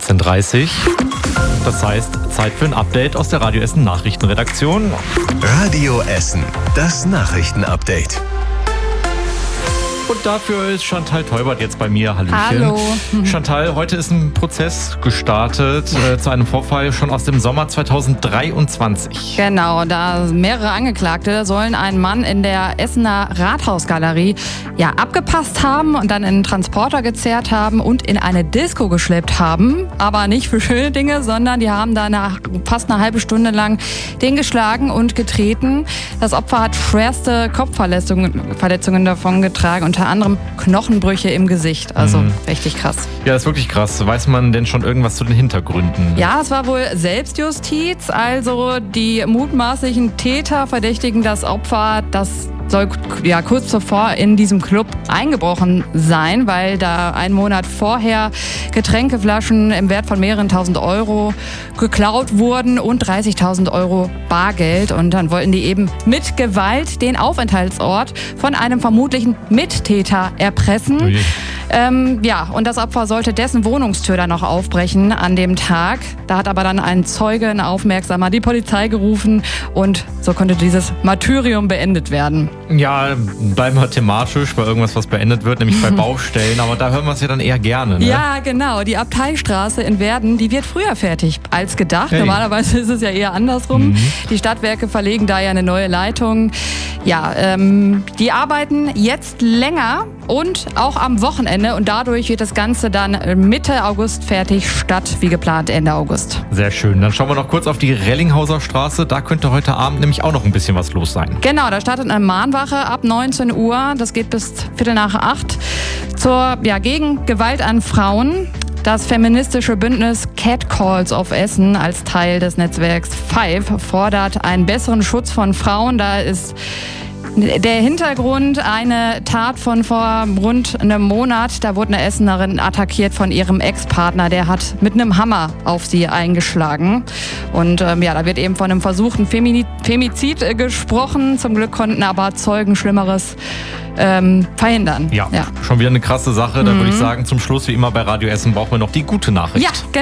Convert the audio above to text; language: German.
18:30 Uhr. Das heißt, Zeit für ein Update aus der Radio Essen Nachrichtenredaktion. Radio Essen, das Nachrichtenupdate. Und dafür ist Chantal Teubert jetzt bei mir. Hallöchen. Hallo. Chantal, heute ist ein Prozess gestartet zu einem Vorfall schon aus dem Sommer 2023. Genau, da mehrere Angeklagte sollen einen Mann in der Essener Rathausgalerie abgepasst haben und dann in einen Transporter gezerrt haben und in eine Disco geschleppt haben. Aber nicht für schöne Dinge, sondern die haben da fast eine halbe Stunde lang den geschlagen und getreten. Das Opfer hat schwerste Kopfverletzungen davon getragen, unter anderem Knochenbrüche im Gesicht. Also richtig krass. Ja, das ist wirklich krass. Weiß man denn schon irgendwas zu den Hintergründen? Ja, es war wohl Selbstjustiz. Also die mutmaßlichen Täter verdächtigen das Opfer, das soll kurz zuvor in diesem Club eingebrochen sein, weil da einen Monat vorher Getränkeflaschen im Wert von mehreren tausend Euro geklaut wurden und 30.000 Euro Bargeld. Und dann wollten die eben mit Gewalt den Aufenthaltsort von einem vermutlichen Mittäter erpressen. Und das Opfer sollte dessen Wohnungstür dann noch aufbrechen an dem Tag. Da hat aber dann ein Zeuge, ein Aufmerksamer, die Polizei gerufen und so konnte dieses Martyrium beendet werden. Ja, bleiben wir thematisch bei irgendwas, was beendet wird, nämlich bei Baustellen. Aber da hören wir es ja dann eher gerne, ne? Ja, genau. Die Abteistraße in Werden, die wird früher fertig als gedacht. Hey. Normalerweise ist es ja eher andersrum. Die Stadtwerke verlegen da ja eine neue Leitung. Ja, die arbeiten jetzt länger und auch am Wochenende. Und dadurch wird das Ganze dann Mitte August fertig, statt wie geplant Ende August. Sehr schön. Dann schauen wir noch kurz auf die Rellinghauser Straße. Da könnte heute Abend nämlich auch noch ein bisschen was los sein. Genau, da startet eine Mahnwache ab 19 Uhr. Das geht bis 7:45 gegen Gewalt an Frauen. Das feministische Bündnis Catcalls of Essen als Teil des Netzwerks Five fordert einen besseren Schutz von Frauen. Da ist der Hintergrund eine Tat von vor rund einem Monat. Da wurde eine Essenerin attackiert von ihrem Ex-Partner. Der hat mit einem Hammer auf sie eingeschlagen. Und da wird eben von einem versuchten Femizid gesprochen. Zum Glück konnten aber Zeugen Schlimmeres verhindern. Ja, schon wieder eine krasse Sache. Da würde ich sagen, zum Schluss wie immer bei Radio Essen brauchen wir noch die gute Nachricht. Ja,